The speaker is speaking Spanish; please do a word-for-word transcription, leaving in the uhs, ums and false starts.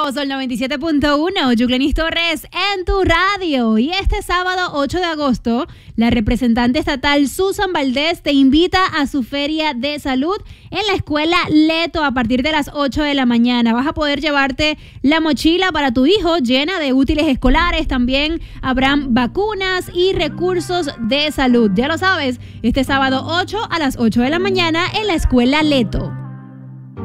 nuevo Sol noventa y siete punto uno, Yuclenis Torres en tu radio. Y este sábado ocho de agosto, la representante estatal Susan Valdés te invita a su feria de salud en la escuela Leto a partir de las ocho de la mañana. Vas a poder llevarte la mochila para tu hijo llena de útiles escolares. También habrán vacunas y recursos de salud. Ya lo sabes, este sábado ocho a las ocho de la mañana en la escuela Leto.